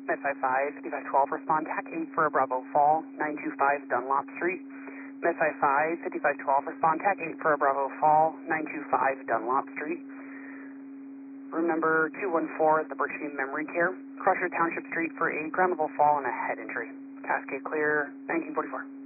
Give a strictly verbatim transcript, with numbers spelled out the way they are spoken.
Med five five, fifty-five twelve, respond TAC eight for a Bravo Fall, nine two five Dunlop Street. Med five five, fifty-five twelve, respond TAC eight for a Bravo Fall, nine two five Dunlop Street. Room number two one four at the Berkshire Memory Care, Crusher Township Street for a ground level fall and a head injury. Cascade clear, nineteen forty-four.